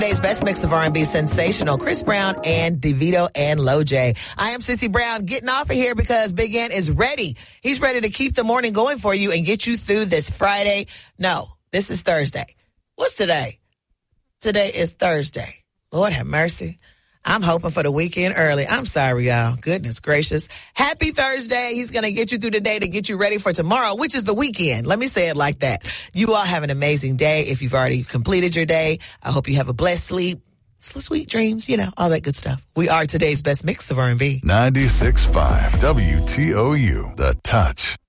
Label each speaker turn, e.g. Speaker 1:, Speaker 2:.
Speaker 1: Today's best mix of R&B sensational, Chris Brown and DeVito and Lil J. I am Sissy Brown getting off of here because Big N is ready. He's ready to keep the morning going for you and get you through this Friday. No, this is Thursday. What's today? Today is Thursday. Lord have mercy. I'm hoping for the weekend early. I'm sorry, y'all. Goodness gracious. Happy Thursday. He's going to get you through the day to get you ready for tomorrow, which is the weekend. Let me say it like that. You all have an amazing day. If you've already completed your day, I hope you have a blessed sleep, sweet dreams, all that good stuff. We are today's best mix of R&B.
Speaker 2: 96.5 WTOU, The Touch.